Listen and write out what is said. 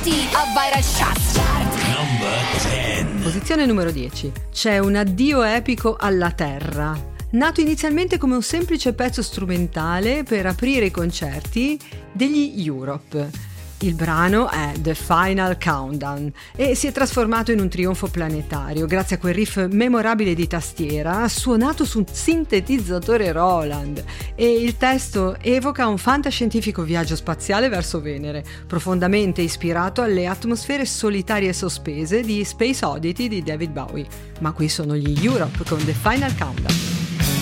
Posizione numero 10. C'è un addio epico alla Terra. Nato inizialmente come un semplice pezzo strumentale per aprire i concerti degli Europe. Il brano è The Final Countdown e si è trasformato in un trionfo planetario grazie a quel riff memorabile di tastiera suonato su un sintetizzatore Roland, e il testo evoca un fantascientifico viaggio spaziale verso Venere, profondamente ispirato alle atmosfere solitarie e sospese di Space Oddity di David Bowie. Ma qui sono gli Europe con The Final Countdown.